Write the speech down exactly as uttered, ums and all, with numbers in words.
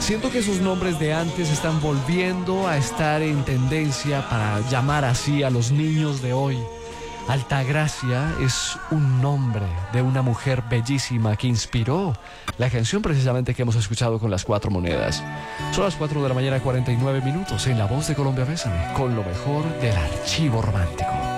Siento que esos nombres de antes están volviendo a estar en tendencia para llamar así a los niños de hoy. Altagracia es un nombre de una mujer bellísima que inspiró la canción precisamente que hemos escuchado con las cuatro monedas. Son las cuatro de la mañana, cuarenta y nueve minutos, en La Voz de Colombia. Bésame, con lo mejor del archivo romántico.